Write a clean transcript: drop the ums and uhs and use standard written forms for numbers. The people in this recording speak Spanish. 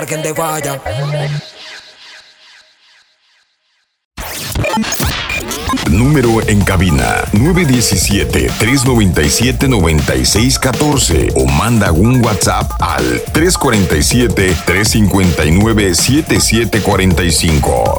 quien te falla. Número en cabina 917-397-9614 o manda un WhatsApp al 347-359-7745.